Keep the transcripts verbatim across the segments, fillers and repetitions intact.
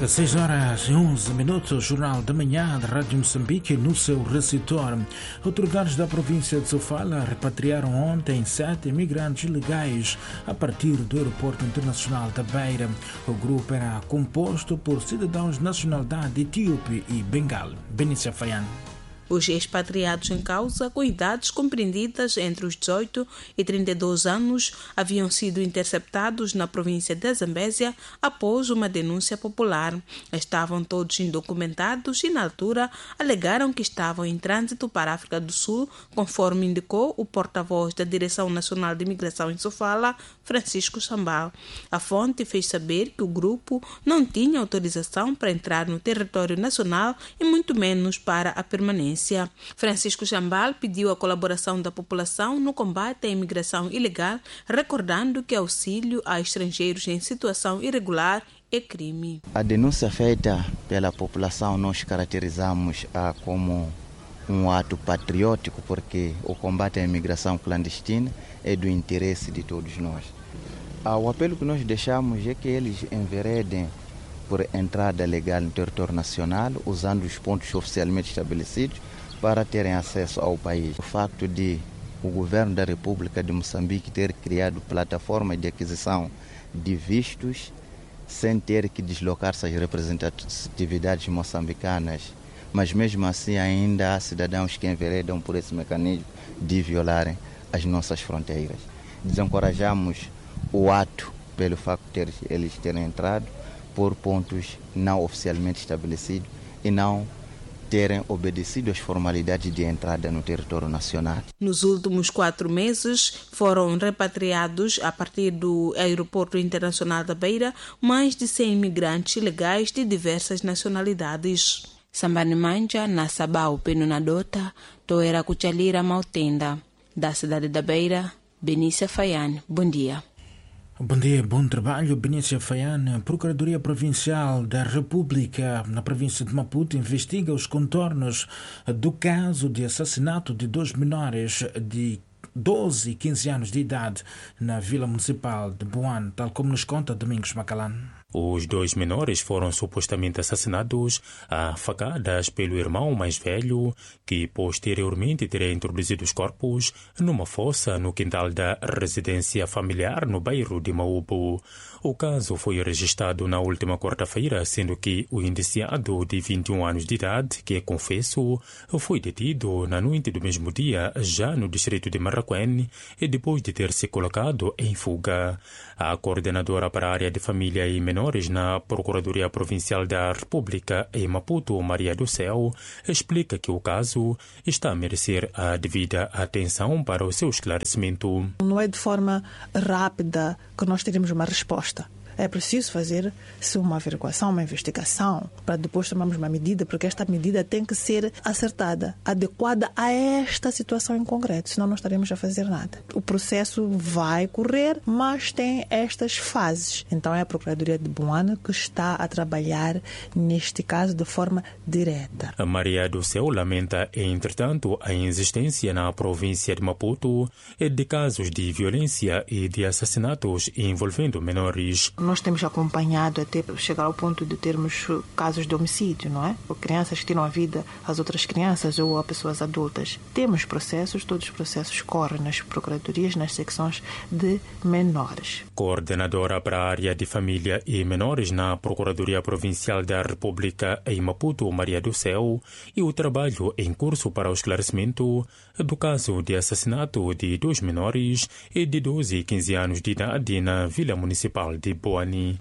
seis horas e onze minutos, Jornal da Manhã da Rádio Moçambique no seu receptor. Autoridades da província de Sofala repatriaram ontem sete imigrantes ilegais a partir do aeroporto internacional da Beira. O grupo era composto por cidadãos de nacionalidade etíope e bengal. Benícia Fayane. Os expatriados em causa, com idades compreendidas entre os dezoito e trinta e dois anos, haviam sido interceptados na província de Zambésia após uma denúncia popular. Estavam todos indocumentados e, na altura, alegaram que estavam em trânsito para a África do Sul, conforme indicou o porta-voz da Direção Nacional de Imigração em Sofala, Francisco Chambal. A fonte fez saber que o grupo não tinha autorização para entrar no território nacional e muito menos para a permanência. Francisco Chambal pediu a colaboração da população no combate à imigração ilegal, recordando que auxílio a estrangeiros em situação irregular é crime. A denúncia feita pela população nós caracterizamos ah, como um ato patriótico, porque o combate à imigração clandestina é do interesse de todos nós. Ah, o apelo que nós deixamos é que eles enveredem por entrada legal no território nacional, usando os pontos oficialmente estabelecidos para terem acesso ao país. O facto de o governo da República de Moçambique ter criado plataforma de aquisição de vistos sem ter que deslocar-se às representatividades moçambicanas, mas mesmo assim ainda há cidadãos que enveredam por esse mecanismo de violarem as nossas fronteiras. Desencorajamos o ato pelo facto de ter, eles terem entrado por pontos não oficialmente estabelecidos e não terem obedecido às formalidades de entrada no território nacional. Nos últimos quatro meses foram repatriados a partir do Aeroporto Internacional da Beira mais de cem imigrantes ilegais de diversas nacionalidades. Sambani Manja, na Sabau, Penunadota, Toera Cuchalira Mautenda. Da cidade da Beira, Benícia Fayane. Bom dia. Bom dia, bom trabalho. Benícia Fayane. Procuradoria Provincial da República na província de Maputo investiga os contornos do caso de assassinato de dois menores de doze e quinze anos de idade na Vila Municipal de Boane, tal como nos conta Domingos Macalán. Os dois menores foram supostamente assassinados a facadas pelo irmão mais velho, que posteriormente teria introduzido os corpos numa fossa no quintal da residência familiar no bairro de Maúbo. O caso foi registrado na última quarta-feira, sendo que o indiciado de vinte e um anos de idade, que é confesso, foi detido na noite do mesmo dia, já no distrito de Marraquém, e depois de ter se colocado em fuga. A coordenadora para a área de família e menores na Procuradoria Provincial da República em Maputo, Maria do Céu, explica que o caso está a merecer a devida atenção para o seu esclarecimento. Não é de forma rápida que nós teremos uma resposta. É preciso fazer-se uma averiguação, uma investigação, para depois tomarmos uma medida, porque esta medida tem que ser acertada, adequada a esta situação em concreto, senão não estaremos a fazer nada. O processo vai correr, mas tem estas fases. Então é a Procuradoria de Boane que está a trabalhar neste caso de forma direta. A Maria do Céu lamenta, entretanto, a existência na província de Maputo de casos de violência e de assassinatos envolvendo menores. Nós temos acompanhado até chegar ao ponto de termos casos de homicídio, não é? Ou crianças que tiram a vida às outras crianças ou a pessoas adultas. Temos processos, todos os processos correm nas procuradorias, nas secções de menores. Coordenadora para a área de família e menores na Procuradoria Provincial da República em Maputo, Maria do Céu, e o trabalho em curso para o esclarecimento do caso de assassinato de dois menores e de doze e quinze anos de idade na Vila Municipal de Boa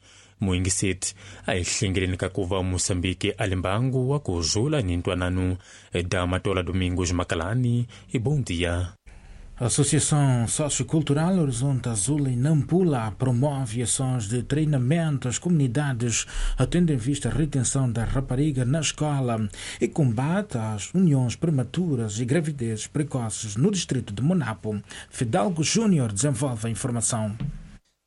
Muingisit, a Xingrin Kakuva Moçambique, Alimbango, Akujula, Nintuananu, da Matola Domingos Macalani, e bom dia. A Associação Sociocultural Horizonte Azul em Nampula promove ações de treinamento às comunidades, tendo em vista a retenção da rapariga na escola e combate às uniões prematuras e gravidezes precoces no distrito de Monapo. Fidalgo Júnior desenvolve a informação.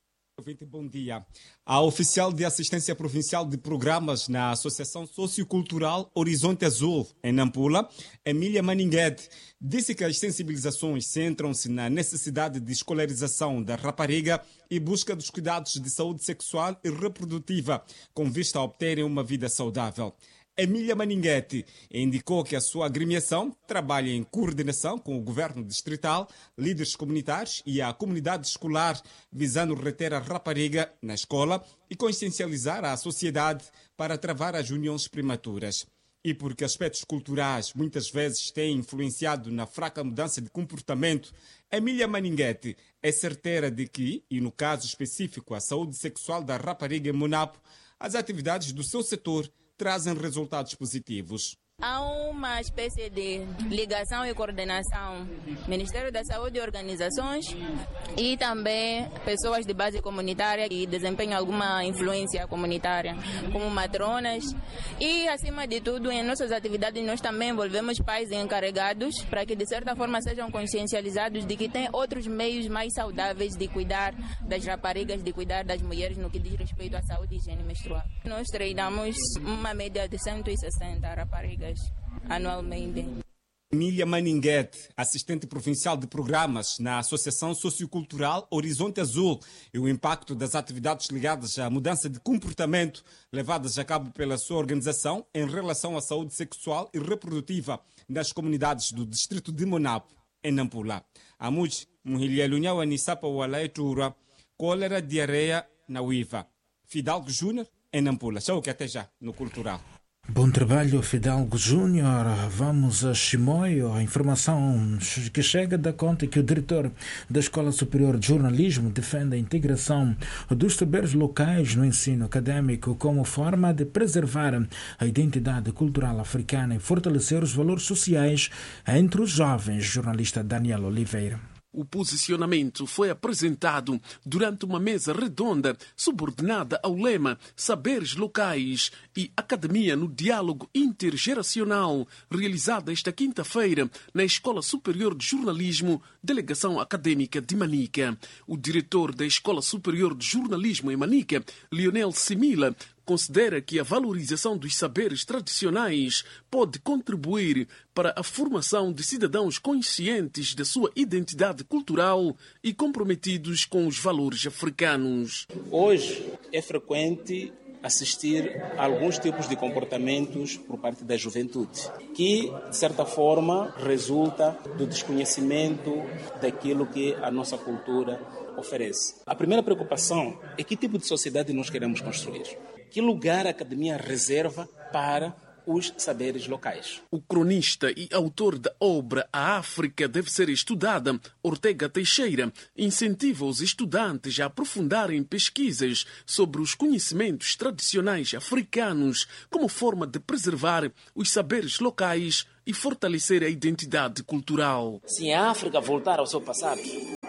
ouvinte, bom dia. A oficial de assistência provincial de programas na Associação Sociocultural Horizonte Azul, em Nampula, Emília Maninguete, disse que as sensibilizações centram-se na necessidade de escolarização da rapariga e busca dos cuidados de saúde sexual e reprodutiva, com vista a obterem uma vida saudável. Emília Maninguete indicou que a sua agremiação trabalha em coordenação com o governo distrital, líderes comunitários e a comunidade escolar, visando reter a rapariga na escola e consciencializar a sociedade para travar as uniões prematuras. E porque aspectos culturais muitas vezes têm influenciado na fraca mudança de comportamento, Emília Maninguete é certeira de que, e no caso específico a saúde sexual da rapariga em Monapo, as atividades do seu setor trazem resultados positivos. Há uma espécie de ligação e coordenação Ministério da Saúde e organizações e também pessoas de base comunitária que desempenham alguma influência comunitária, como matronas. E, acima de tudo, em nossas atividades nós também envolvemos pais encarregados para que, de certa forma, sejam consciencializados de que tem outros meios mais saudáveis de cuidar das raparigas, de cuidar das mulheres no que diz respeito à saúde e higiene menstrual. Nós treinamos uma média de cento e sessenta raparigas anualmente. Emília Maninguete, assistente provincial de programas na Associação Sociocultural Horizonte Azul, e o impacto das atividades ligadas à mudança de comportamento levadas a cabo pela sua organização em relação à saúde sexual e reprodutiva nas comunidades do distrito de Monapo, em Nampula. Amuj, Muhilhelunhau Anisapa Walaitura, cólera, diarreia na Uiva. Fidalgo Júnior, em Nampula. Tchau, que até já, no Cultural. Bom trabalho, Fidalgo Júnior. Vamos a Chimoio. A informação que chega dá conta que o diretor da Escola Superior de Jornalismo defende a integração dos saberes locais no ensino acadêmico como forma de preservar a identidade cultural africana e fortalecer os valores sociais entre os jovens. Jornalista Daniel Oliveira. O posicionamento foi apresentado durante uma mesa redonda subordinada ao lema Saberes Locais e Academia no Diálogo Intergeracional, realizada esta quinta-feira na Escola Superior de Jornalismo, Delegação Acadêmica de Manica. O diretor da Escola Superior de Jornalismo em Manica, Lionel Simila, considera que a valorização dos saberes tradicionais pode contribuir para a formação de cidadãos conscientes da sua identidade cultural e comprometidos com os valores africanos. Hoje é frequente assistir a alguns tipos de comportamentos por parte da juventude, que, de certa forma, resulta do desconhecimento daquilo que a nossa cultura oferece. A primeira preocupação é que tipo de sociedade nós queremos construir. Que lugar a academia reserva para os saberes locais? O cronista e autor da obra A África Deve Ser Estudada, Ortega Teixeira, incentiva os estudantes a aprofundarem pesquisas sobre os conhecimentos tradicionais africanos como forma de preservar os saberes locais e fortalecer a identidade cultural. Se a África voltar ao seu passado,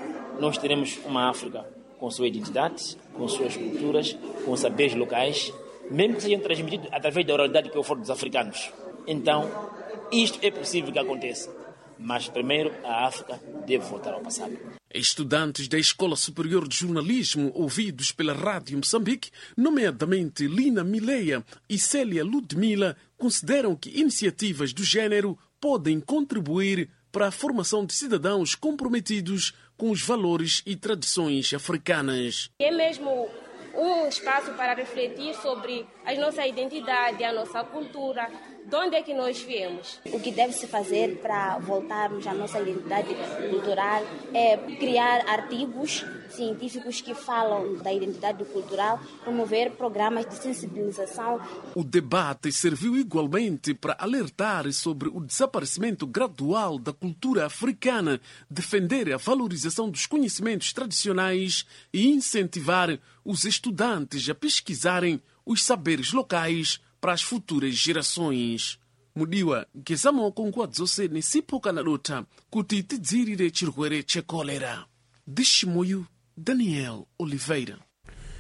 nós teremos uma África com sua identidade, com suas culturas, com saberes locais, mesmo que sejam transmitidos através da oralidade que eu for dos africanos. Então, isto é possível que aconteça. Mas primeiro a África deve voltar ao passado. Estudantes da Escola Superior de Jornalismo, ouvidos pela Rádio Moçambique, nomeadamente Lina Mileia e Célia Ludmila, consideram que iniciativas do género podem contribuir para a formação de cidadãos comprometidos com os valores e tradições africanas. É mesmo um espaço para refletir sobre a nossa identidade, a nossa cultura, de onde é que nós viemos. O que deve se fazer para voltarmos à nossa identidade cultural é criar artigos científicos que falam da identidade cultural, promover programas de sensibilização. O debate serviu igualmente para alertar sobre o desaparecimento gradual da cultura africana, defender a valorização dos conhecimentos tradicionais e incentivar os estudantes a pesquisarem os saberes locais para as futuras gerações. Mudiwa gezamo konkwadzose nisipoka na lota kuti tidzirire chirwere chekolera. De Chimoio, Daniel Oliveira.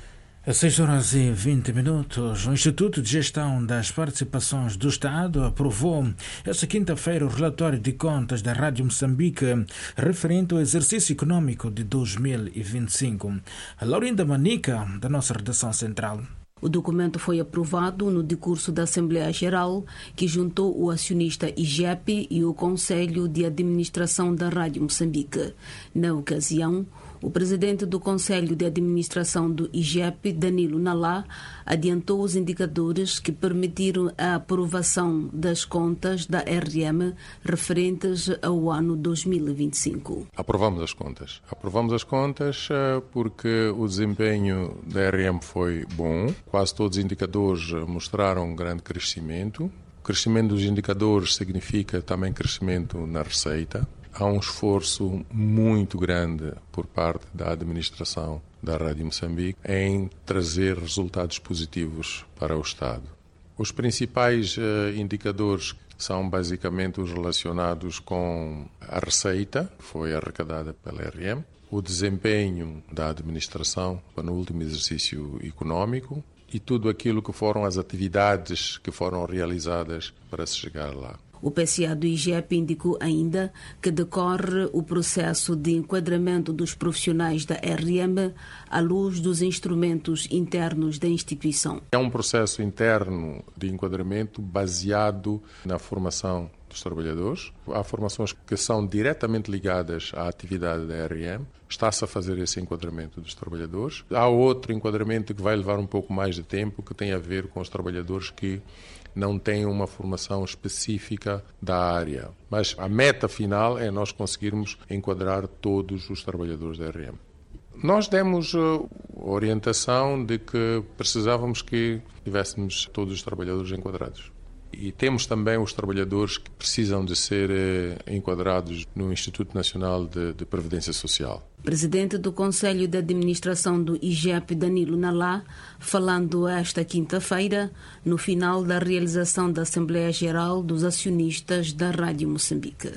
Às seis horas e vinte minutos, o Instituto de Gestão das Participações do Estado aprovou esta quinta-feira o relatório de contas da Rádio Moçambique referente ao exercício econômico de dois mil e vinte e cinco. A Laurinda Manica, da nossa redação central. O documento foi aprovado no decurso da Assembleia Geral, que juntou o acionista I G E P e o Conselho de Administração da Rádio Moçambique. Na ocasião, o presidente do Conselho de Administração do I G E P, Danilo Nalá, adiantou os indicadores que permitiram a aprovação das contas da R M referentes ao ano dois mil e vinte e cinco. Aprovamos as contas. Aprovamos as contas porque o desempenho da R M foi bom. Quase todos os indicadores mostraram um grande crescimento. O crescimento dos indicadores significa também crescimento na receita. Há um esforço muito grande por parte da administração da Rádio Moçambique em trazer resultados positivos para o Estado. Os principais uh, indicadores são basicamente os relacionados com a receita, que foi arrecadada pela R M, o desempenho da administração no último exercício econômico e tudo aquilo que foram as atividades que foram realizadas para se chegar lá. O P C A do I G E P indicou ainda que decorre o processo de enquadramento dos profissionais da R M à luz dos instrumentos internos da instituição. É um processo interno de enquadramento baseado na formação dos trabalhadores. Há formações que são diretamente ligadas à atividade da R M. Está-se a fazer esse enquadramento dos trabalhadores. Há outro enquadramento que vai levar um pouco mais de tempo, que tem a ver com os trabalhadores que não têm uma formação específica da área. Mas a meta final é nós conseguirmos enquadrar todos os trabalhadores da R M. Nós demos uh, orientação de que precisávamos que tivéssemos todos os trabalhadores enquadrados. E temos também os trabalhadores que precisam de ser uh, enquadrados no Instituto Nacional de, de Previdência Social. Presidente do Conselho de Administração do I G E P, Danilo Nalá, falando esta quinta-feira, no final da realização da Assembleia Geral dos Acionistas da Rádio Moçambique.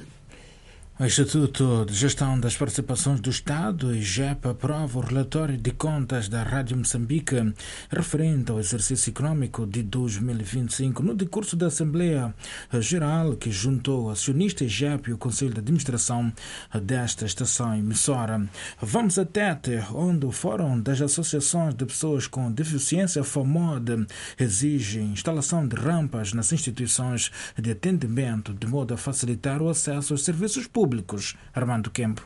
O Instituto de Gestão das Participações do Estado, I G E P, aprova o relatório de contas da Rádio Moçambique referente ao exercício econômico de dois mil e vinte e cinco no decurso da Assembleia Geral, que juntou o acionista I G E P e o Conselho de Administração desta estação emissora. Vamos a Tete, onde o Fórum das Associações de Pessoas com Deficiência, FAMOD, exige instalação de rampas nas instituições de atendimento, de modo a facilitar o acesso aos serviços públicos. Armando Kempo.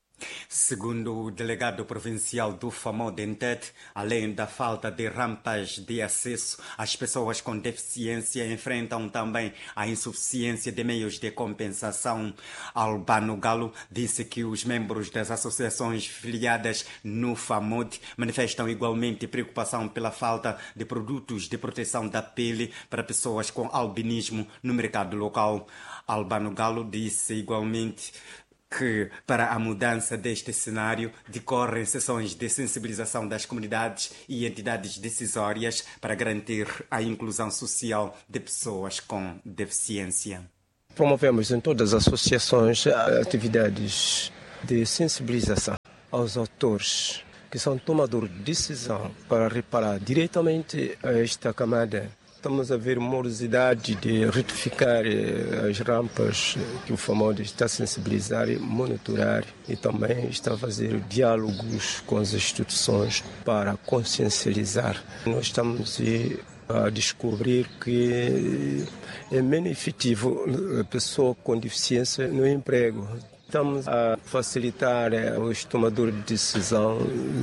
Segundo o delegado provincial do FAMOD em Tete, além da falta de rampas de acesso, as pessoas com deficiência enfrentam também a insuficiência de meios de compensação. Albano Galo disse que os membros das associações filiadas no FAMOD manifestam igualmente preocupação pela falta de produtos de proteção da pele para pessoas com albinismo no mercado local. Albano Galo disse igualmente que, para a mudança deste cenário, decorrem sessões de sensibilização das comunidades e entidades decisórias para garantir a inclusão social de pessoas com deficiência. Promovemos em todas as associações atividades de sensibilização aos autores que são tomadores de decisão para reparar diretamente a esta camada. Estamos a ver morosidade de retificar as rampas que o FAMOD está a sensibilizar e monitorar, e também está a fazer diálogos com as instituições para consciencializar. Nós estamos a descobrir que é menos efetivo a pessoa com deficiência no emprego. Estamos a facilitar os tomadores de decisão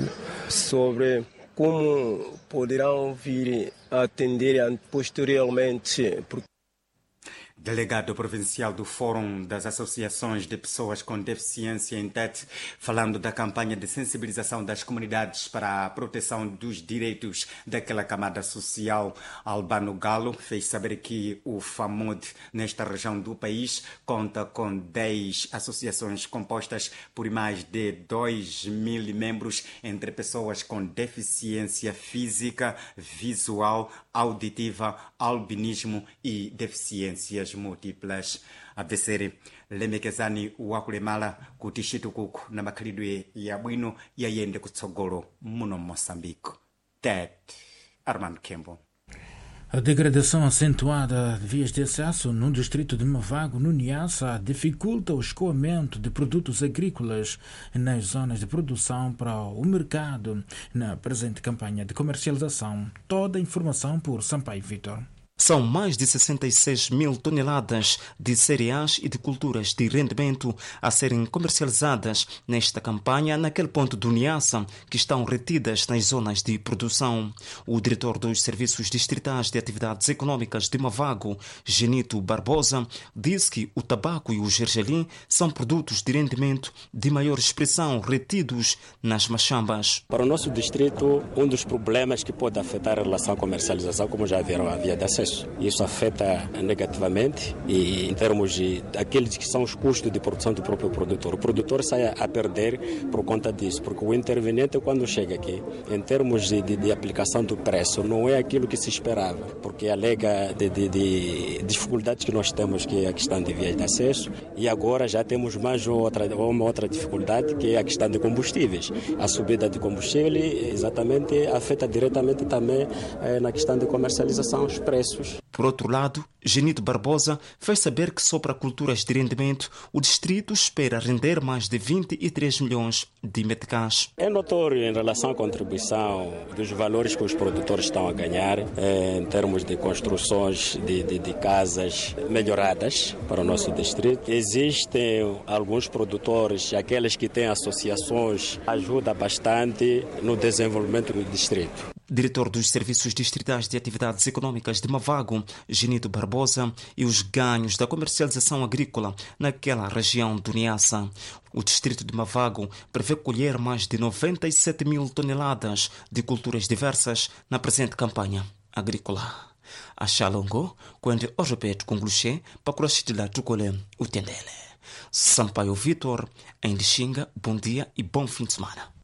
sobre como poderão vir a atender posteriormente. Delegado provincial do Fórum das Associações de Pessoas com Deficiência em Tete, falando da campanha de sensibilização das comunidades para a proteção dos direitos daquela camada social. Albano Galo fez saber que o FAMOD, nesta região do país, conta com dez associações compostas por mais de dois mil membros, entre pessoas com deficiência física, visual, auditiva, albinismo e deficiências múltiplas. Abesere lemekezani wakulemala kuti chitukuko na makhalidwe ya bwino yayende kutsogolo muno Moçambique. Tete. Armando Kembo. A degradação acentuada de vias de acesso no distrito de Mavago, no Niassa, dificulta o escoamento de produtos agrícolas nas zonas de produção para o mercado na presente campanha de comercialização. Toda a informação por Sampaio Vitor. São mais de sessenta e seis mil toneladas de cereais e de culturas de rendimento a serem comercializadas nesta campanha naquele ponto do Niassa que estão retidas nas zonas de produção. O diretor dos Serviços Distritais de Atividades Econômicas de Mavago, Genito Barbosa, disse que o tabaco e o gergelim são produtos de rendimento de maior expressão retidos nas machambas. Para o nosso distrito, um dos problemas que pode afetar a relação à comercialização, como já viram, a via de acesso. Isso afeta negativamente e em termos de aqueles que são os custos de produção do próprio produtor. O produtor sai a perder por conta disso, porque o interveniente, quando chega aqui, em termos de, de, de aplicação do preço, não é aquilo que se esperava, porque alega de, de, de dificuldades que nós temos, que é a questão de vias de acesso, e agora já temos mais outra, uma outra dificuldade, que é a questão de combustíveis. A subida de combustível exatamente afeta diretamente também eh, na questão de comercialização os preços. Por outro lado, Genito Barbosa fez saber que só para culturas de rendimento o distrito espera render mais de vinte e três milhões de meticais. É notório em relação à contribuição dos valores que os produtores estão a ganhar eh, em termos de construções de, de, de casas melhoradas para o nosso distrito. Existem alguns produtores, aqueles que têm associações, ajuda bastante no desenvolvimento do distrito. Diretor dos Serviços Distritais de Atividades Econômicas de Mavago, Genito Barbosa, e os ganhos da comercialização agrícola naquela região do Niassa. O distrito de Mavago prevê colher mais de noventa e sete mil toneladas de culturas diversas na presente campanha agrícola. A Xalongo, quando o repete com Gluxê, para curiosidade do colher o Tendele. Sampaio Vitor, em Lixinga, bom dia e bom fim de semana.